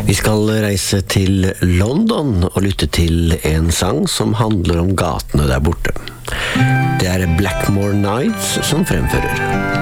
Vi skal reise til London og lytte til en sang som handler om gatene der borte. Det Blackmore Nights som fremfører.